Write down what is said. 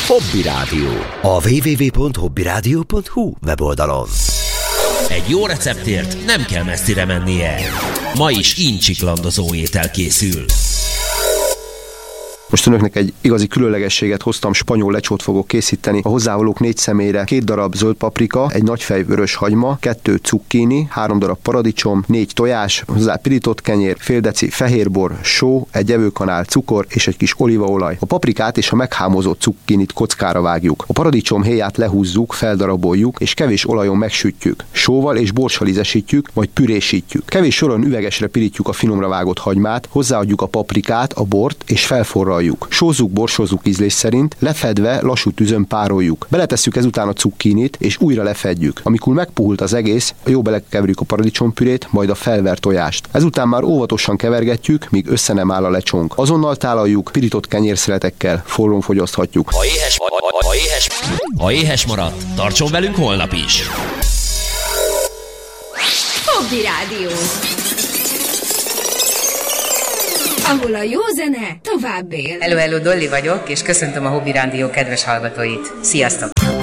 Hobby Rádió. A www.hobbyradio.hu weboldalon. Egy jó receptért nem kell messzire mennie. Ma is incsiklandozó étel készül. Most önöknek egy igazi különlegességet hoztam, spanyol lecsót fogok készíteni. A hozzávalók 4 személyre: 2 darab zöld paprika, egy nagyfej vörös hagyma, 2 cukkini, 3 darab paradicsom, 4 tojás, hozzá pirított kenyér, fél deci fehérbor, só, egy evőkanál cukor és egy kis olívaolaj. A paprikát és a meghámozott cukkinit kockára vágjuk. A paradicsom héját lehúzzuk, feldaraboljuk és kevés olajon megsütjük. Sóval és borssal ízesítjük, majd pürésítjük. Kevés soron üvegesre pirítjuk a finomra vágott hagymát, hozzáadjuk a paprikát, a bort és felforraljuk. Sózzuk, borsózzuk ízlés szerint, lefedve lassú tüzön pároljuk. Beletesszük ezután a cukkinit, és újra lefedjük. Amikor megpuhult az egész, jó belekeverjük a paradicsompürét, majd a felvert tojást. Ezután már óvatosan kevergetjük, míg össze nem áll a lecsónk. Azonnal tálaljuk, pirított kenyérszeletekkel, forrón fogyaszthatjuk. Ha éhes maradt, tartson velünk holnap is! Hobby Rádió, ahol a jó zene tovább él. Hello, Dolly vagyok, és köszöntöm a Hobby Rádió kedves hallgatóit. Sziasztok!